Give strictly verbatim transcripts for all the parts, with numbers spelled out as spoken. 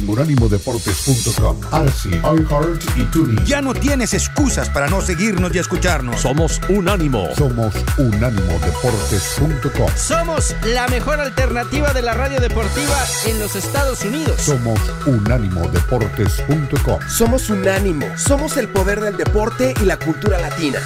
en unánimo deportes punto com, Arsi, iHeart y TuneIn. Ya no tienes excusas para no seguirnos y escucharnos. Somos Unánimo. Somos unánimo deportes punto com. Somos la mejor alternativa de la radio deportiva en los Estados Unidos. Somos unánimo deportes punto com. Somos Unánimo. Somos el poder del deporte y la cultura latina.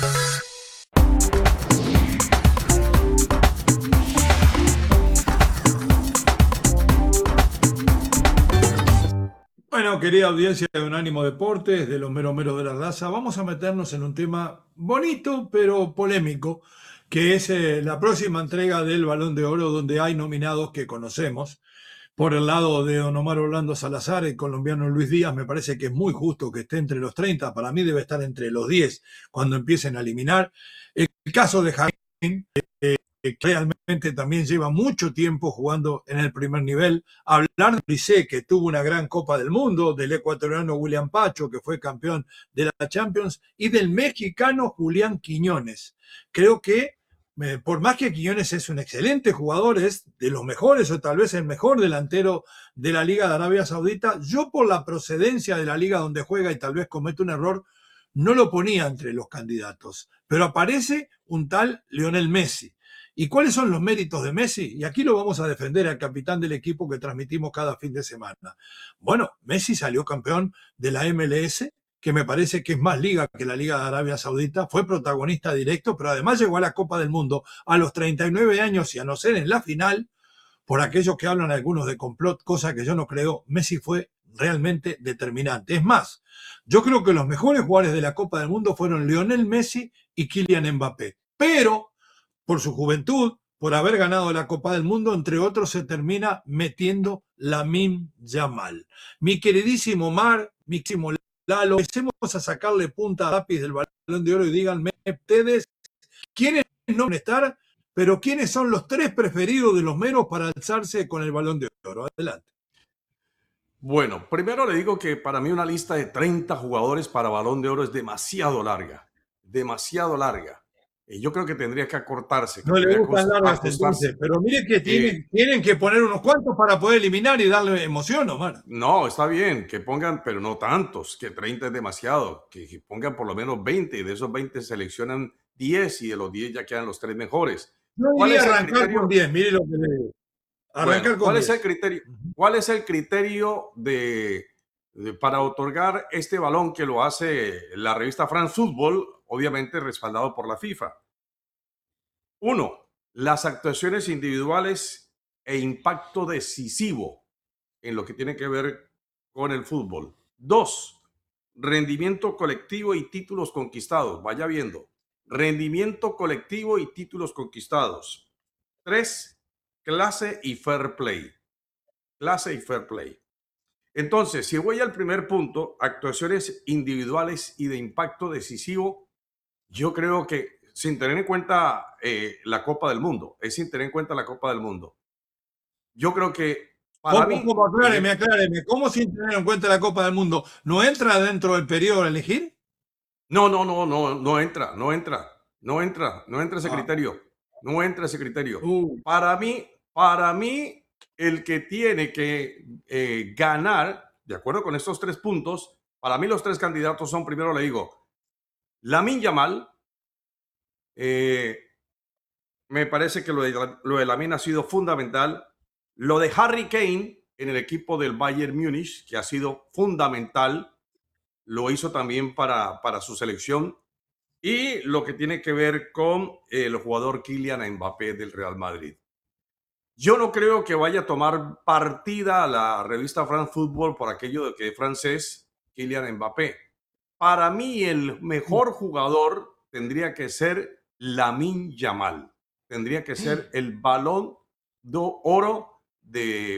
Bueno, querida audiencia de Unánimo Deportes, de los meros meros de la raza, vamos a meternos en un tema bonito pero polémico, que es eh, la próxima entrega del Balón de Oro, donde hay nominados que conocemos. Por el lado de don Omar Orlando Salazar, el colombiano Luis Díaz, me parece que es muy justo que esté entre los treinta, para mí debe estar entre los diez cuando empiecen a eliminar. El caso de Jaime, eh, que realmente también lleva mucho tiempo jugando en el primer nivel. Hablar de Brisé, que tuvo una gran Copa del Mundo, del ecuatoriano William Pacho, que fue campeón de la Champions, y del mexicano Julián Quiñones. Creo que, eh, por más que Quiñones es un excelente jugador, es de los mejores o tal vez el mejor delantero de la Liga de Arabia Saudita, yo por la procedencia de la liga donde juega y tal vez comete un error, no lo ponía entre los candidatos. Pero aparece un tal Lionel Messi. ¿Y cuáles son los méritos de Messi? Y aquí lo vamos a defender al capitán del equipo que transmitimos cada fin de semana. Bueno, Messi salió campeón de la M L S, que me parece que es más liga que la Liga de Arabia Saudita, fue protagonista directo, pero además llegó a la Copa del Mundo a los treinta y nueve años y a no ser en la final, por aquellos que hablan algunos de complot, cosa que yo no creo, Messi fue realmente determinante. Es más, yo creo que los mejores jugadores de la Copa del Mundo fueron Lionel Messi y Kylian Mbappé, pero por su juventud, por haber ganado la Copa del Mundo, entre otros, se termina metiendo Lamine Yamal. Mi queridísimo Omar, mi queridísimo Lalo, empecemos a sacarle punta a lápiz del Balón de Oro y díganme ustedes quiénes no van a estar, pero quiénes son los tres preferidos de los meros para alzarse con el Balón de Oro. Adelante. Bueno, primero le digo que para mí una lista de treinta jugadores para Balón de Oro es demasiado larga, demasiado larga. Yo creo que tendría que acortarse. Que no le gustan largas entonces, pero mire que tienen, eh, tienen que poner unos cuantos para poder eliminar y darle emoción, Omar. No, está bien, que pongan, pero no tantos, que treinta es demasiado, que, que pongan por lo menos veinte y de esos veinte seleccionan diez y de los diez ya quedan los tres mejores. No ¿Cuál es arrancar el criterio? con diez, mire lo que le digo. Arrancar Bueno, con ¿cuál diez. es el criterio? ¿Cuál es el criterio de, de, para otorgar este balón que lo hace la revista France Football, obviamente respaldado por la FIFA? Uno, las actuaciones individuales e impacto decisivo en lo que tiene que ver con el fútbol. Dos, rendimiento colectivo y títulos conquistados. Vaya viendo. Rendimiento colectivo y títulos conquistados. Tres, clase y fair play. Clase y fair play. Entonces, si voy al primer punto, actuaciones individuales y de impacto decisivo, yo creo que sin tener en cuenta eh, la Copa del Mundo, es sin tener en cuenta la Copa del Mundo. Yo creo que para ¿Cómo, mí... cómo? Acláreme, acláreme. ¿Cómo sin tener en cuenta la Copa del Mundo? ¿No entra dentro del periodo de elegir? No, no, no, no, no entra, no entra, no entra, no entra ese Ah. criterio, no entra ese criterio. Uh. Para mí, para mí, el que tiene que eh, ganar, de acuerdo con estos tres puntos, para mí los tres candidatos son, primero le digo, Lamine Yamal. Eh, me parece que lo de, lo de Lamine ha sido fundamental. Lo de Harry Kane en el equipo del Bayern Múnich, que ha sido fundamental, lo hizo también para, para su selección. Y lo que tiene que ver con el jugador Kylian Mbappé del Real Madrid. Yo no creo que vaya a tomar partida a la revista France Football por aquello de que es francés, Kylian Mbappé. Para mí el mejor jugador tendría que ser Lamine Yamal. Tendría que ser el Balón de Oro de